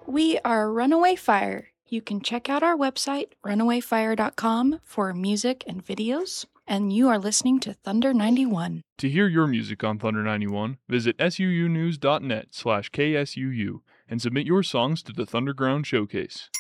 We are Runaway Fire. You can check out our website, runawayfire.com, for music and videos. And you are listening to Thunder 91. To hear your music on Thunder 91, visit suunews.net/KSUU and submit your songs to the Thunderground Showcase.